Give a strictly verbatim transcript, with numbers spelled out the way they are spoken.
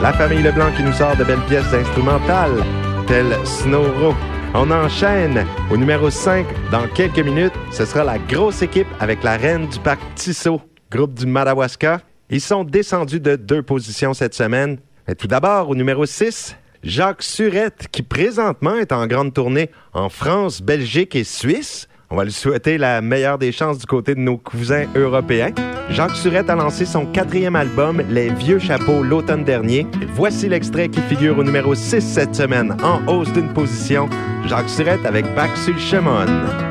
La famille Leblanc qui nous sort de belles pièces instrumentales, telles Snowro. On enchaîne au numéro cinq. Dans quelques minutes, ce sera la grosse équipe avec la reine du parc Tissot, groupe du Madawaska. Ils sont descendus de deux positions cette semaine. Mais tout d'abord, au numéro six, Jacques Surette, qui présentement est en grande tournée en France, Belgique et Suisse. On va lui souhaiter la meilleure des chances du côté de nos cousins européens. Jacques Surette a lancé son quatrième album, Les Vieux Chapeaux, l'automne dernier. Et voici l'extrait qui figure au numéro six cette semaine, en hausse d'une position. Jacques Surette avec Back sur le Chemone.